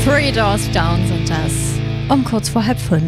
Three Doors Down sind das. Um kurz vor 4:30.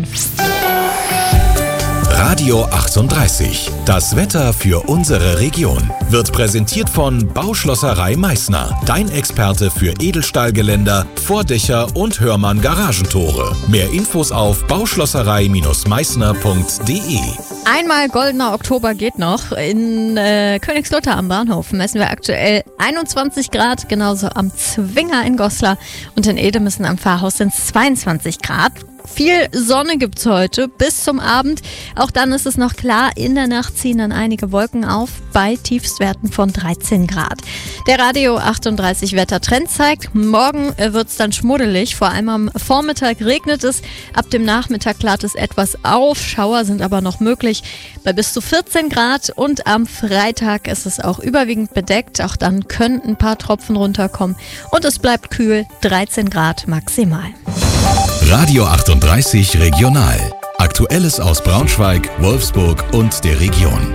Radio 38. Das Wetter für unsere Region wird präsentiert von Bauschlosserei Meißner. Dein Experte für Edelstahlgeländer, Vordächer und Hörmann Garagentore. Mehr Infos auf bauschlosserei-meißner.de. Einmal goldener Oktober geht noch. In Königslutter am Bahnhof messen wir aktuell 21 Grad, genauso am Zwinger in Goslar und in Edemissen am Pfarrhaus sind es 22 Grad. Viel Sonne gibt's heute bis zum Abend. Auch dann ist es noch klar, in der Nacht ziehen dann einige Wolken auf bei Tiefstwerten von 13 Grad. Der Radio 38 Wettertrend zeigt, morgen wird's dann schmuddelig. Vor allem am Vormittag regnet es, ab dem Nachmittag klart es etwas auf. Schauer sind aber noch möglich bei bis zu 14 Grad und am Freitag ist es auch überwiegend bedeckt. Auch dann können ein paar Tropfen runterkommen und es bleibt kühl, 13 Grad maximal. Radio 38 Regional. Aktuelles aus Braunschweig, Wolfsburg und der Region.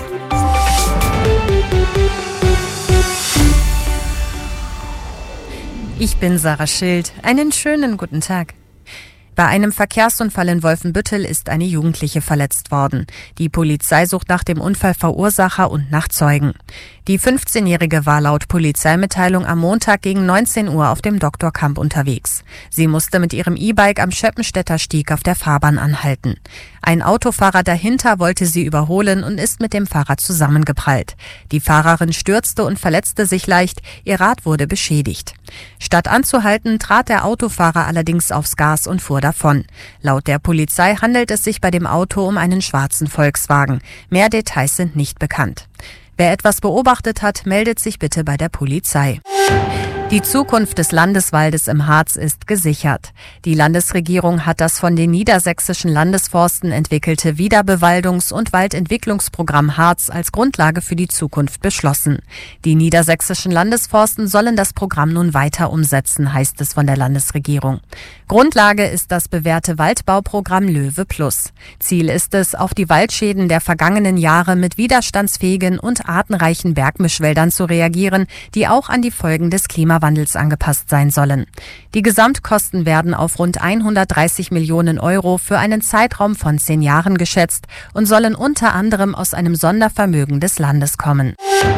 Ich bin Sarah Schild. Einen schönen guten Tag. Bei einem Verkehrsunfall in Wolfenbüttel ist eine Jugendliche verletzt worden. Die Polizei sucht nach dem Unfallverursacher und nach Zeugen. Die 15-Jährige war laut Polizeimitteilung am Montag gegen 19 Uhr auf dem Doktorkamp unterwegs. Sie musste mit ihrem E-Bike am Schöppenstädter Stieg auf der Fahrbahn anhalten. Ein Autofahrer dahinter wollte sie überholen und ist mit dem Fahrer zusammengeprallt. Die Fahrerin stürzte und verletzte sich leicht, ihr Rad wurde beschädigt. Statt anzuhalten, trat der Autofahrer allerdings aufs Gas und fuhr davon. Laut der Polizei handelt es sich bei dem Auto um einen schwarzen Volkswagen. Mehr Details sind nicht bekannt. Wer etwas beobachtet hat, meldet sich bitte bei der Polizei. Die Zukunft des Landeswaldes im Harz ist gesichert. Die Landesregierung hat das von den niedersächsischen Landesforsten entwickelte Wiederbewaldungs- und Waldentwicklungsprogramm Harz als Grundlage für die Zukunft beschlossen. Die niedersächsischen Landesforsten sollen das Programm nun weiter umsetzen, heißt es von der Landesregierung. Grundlage ist das bewährte Waldbauprogramm Löwe Plus. Ziel ist es, auf die Waldschäden der vergangenen Jahre mit widerstandsfähigen und artenreichen Bergmischwäldern zu reagieren, die auch an die Folgen des Klimawandels angepasst sein sollen. Die Gesamtkosten werden auf rund 130 Millionen Euro für einen Zeitraum von 10 Jahren geschätzt und sollen unter anderem aus einem Sondervermögen des Landes kommen.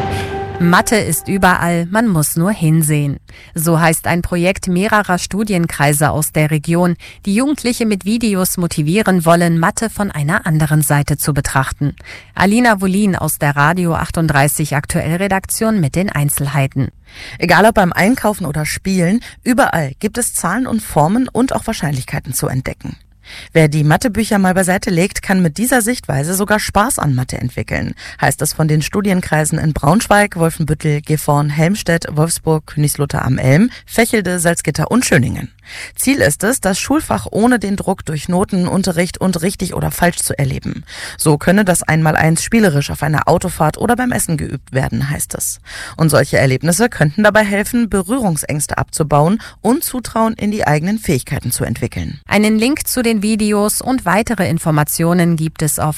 Mathe ist überall, man muss nur hinsehen. So heißt ein Projekt mehrerer Studienkreise aus der Region, die Jugendliche mit Videos motivieren wollen, Mathe von einer anderen Seite zu betrachten. Alina Wolin aus der Radio 38 Aktuellredaktion mit den Einzelheiten. Egal ob beim Einkaufen oder Spielen, überall gibt es Zahlen und Formen und auch Wahrscheinlichkeiten zu entdecken. Wer die Mathebücher mal beiseite legt, kann mit dieser Sichtweise sogar Spaß an Mathe entwickeln, heißt es von den Studienkreisen in Braunschweig, Wolfenbüttel, Gifhorn, Helmstedt, Wolfsburg, Königslutter am Ilm, Vechelde, Salzgitter und Schöningen. Ziel ist es, das Schulfach ohne den Druck durch Notenunterricht und richtig oder falsch zu erleben. So könne das Einmaleins spielerisch auf einer Autofahrt oder beim Essen geübt werden, heißt es. Und solche Erlebnisse könnten dabei helfen, Berührungsängste abzubauen und Zutrauen in die eigenen Fähigkeiten zu entwickeln. Einen Link zu den Videos und weitere Informationen gibt es auf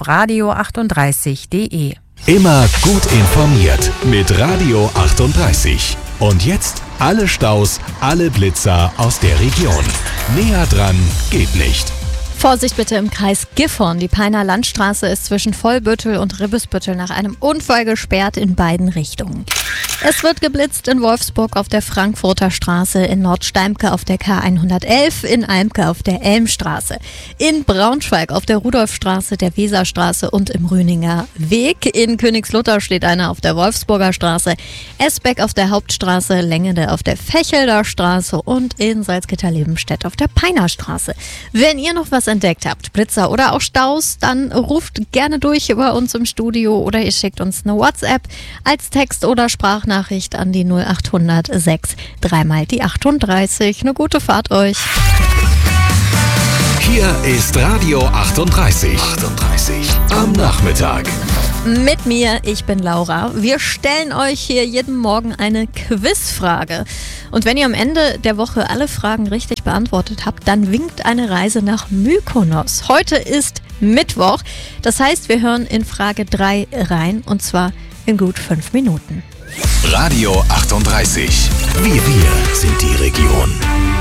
radio38.de. Immer gut informiert mit Radio 38. Und jetzt alle Staus, alle Blitzer aus der Region. Näher dran geht nicht. Vorsicht bitte im Kreis Gifhorn. Die Peiner Landstraße ist zwischen Vollbüttel und Ribbesbüttel nach einem Unfall gesperrt in beiden Richtungen. Es wird geblitzt in Wolfsburg auf der Frankfurter Straße, in Nordsteimke auf der K111, in Almke auf der Elmstraße, in Braunschweig auf der Rudolfstraße, der Weserstraße und im Rüninger Weg. In Königslutter steht einer auf der Wolfsburger Straße, Esbeck auf der Hauptstraße, Lengede auf der Fechelder Straße und in Salzgitter-Lebenstedt auf der Peiner Straße. Wenn ihr noch was entdeckt habt, Blitzer oder auch Staus, dann ruft gerne durch bei uns im Studio oder ihr schickt uns eine WhatsApp als Text oder Sprachnachricht an die 0800 6 3 mal die 38. Eine gute Fahrt euch. Hier ist Radio 38. Am Nachmittag. Mit mir, ich bin Laura. Wir stellen euch hier jeden Morgen eine Quizfrage. Und wenn ihr am Ende der Woche alle Fragen richtig beantwortet habt, dann winkt eine Reise nach Mykonos. Heute ist Mittwoch. Das heißt, wir hören in Frage 3 rein und zwar in gut 5 Minuten. Radio 38. Wir sind die Region.